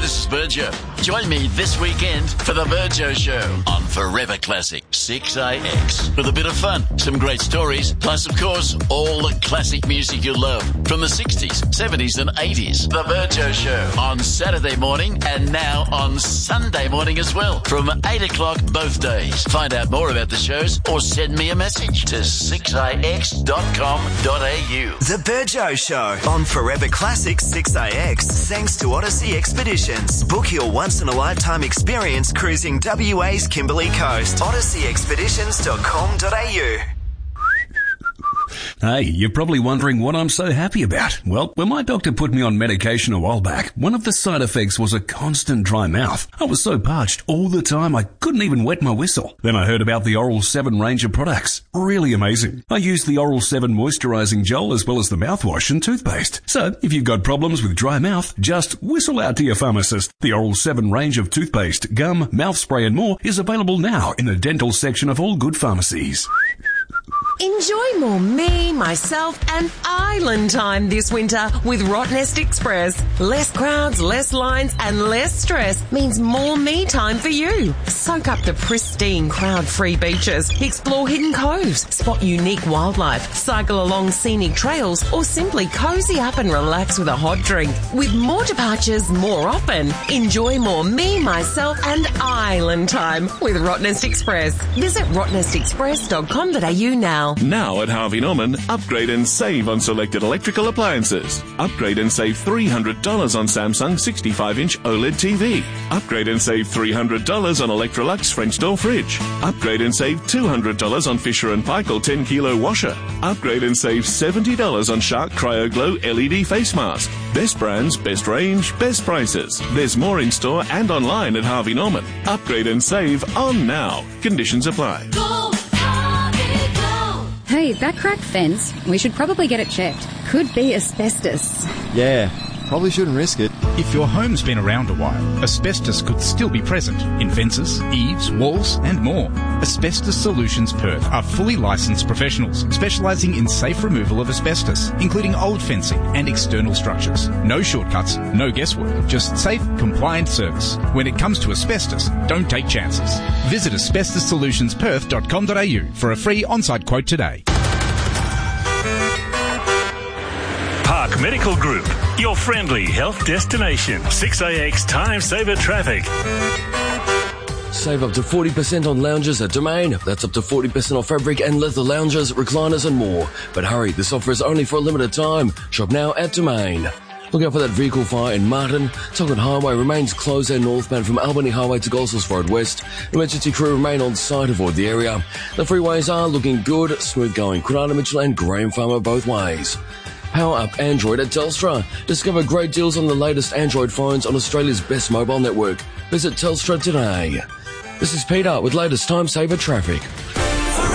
this is Virgio. Join me this weekend for the Virgio Show on Forever Classic 6AX. With a bit of fun, some great stories, plus, of course, all the classic music you love from the 60s, 70s and 80s. The Virgio Show on Saturday morning and now on Sunday morning as well from 8 o'clock both days. Find out more about the shows or send me a message to 6ix.com.au. The Virgio Show on Forever Classic 6AX. Thanks to Odyssey Expeditions. Book your once-in-a-lifetime experience cruising WA's Kimberley Coast. OdysseyExpeditions.com.au. Hey, you're probably wondering what I'm so happy about. Well, when my doctor put me on medication a while back, one of the side effects was a constant dry mouth. I was so parched all the time I couldn't even wet my whistle. Then I heard about the Oral 7 range of products. Really amazing. I used the Oral 7 moisturizing gel as well as the mouthwash and toothpaste. So, if you've got problems with dry mouth, just whistle out to your pharmacist. The Oral 7 range of toothpaste, gum, mouth spray and more is available now in the dental section of all good pharmacies. Enjoy more me, myself and island time this winter with Rottnest Express. Less crowds, less lines and less stress means more me time for you. Soak up the pristine crowd-free beaches, explore hidden coves, spot unique wildlife, cycle along scenic trails or simply cozy up and relax with a hot drink. With more departures more often, enjoy more me, myself and island time with Rottnest Express. Visit rottnestexpress.com.au now. Now at Harvey Norman, upgrade and save on selected electrical appliances. Upgrade and save $300 on Samsung 65-inch OLED TV. Upgrade and save $300 on Electrolux French door fridge. Upgrade and save $200 on Fisher & Paykel 10-kilo washer. Upgrade and save $70 on Shark Cryo Glow LED face mask. Best brands, best range, best prices. There's more in store and online at Harvey Norman. Upgrade and save on now. Conditions apply. Hey, that cracked fence, we should probably get it checked. Could be asbestos. Yeah, probably shouldn't risk it. If your home's been around a while, asbestos could still be present in fences, eaves, walls and more. Asbestos Solutions Perth are fully licensed professionals specialising in safe removal of asbestos, including old fencing and external structures. No shortcuts, no guesswork, just safe, compliant service. When it comes to asbestos, don't take chances. Visit asbestossolutionsperth.com.au for a free on-site quote today. Park Medical Group, your friendly health destination. 6AX Time Saver Traffic. Save up to 40% on lounges at Domain. That's up to 40% off fabric and leather lounges, recliners and more. But hurry, this offer is only for a limited time. Shop now at Domain. Look out for that vehicle fire in Martin. Tongan Highway remains closed and northbound from Albany Highway to Goslers Road West. Emergency crew remain on site, avoid the area. The freeways are looking good, smooth going. Quinana Mitchell and Graham Farmer both ways. Power up Android at Telstra. Discover great deals on the latest Android phones on Australia's best mobile network. Visit Telstra today. This is Peter with latest Time Saver Traffic.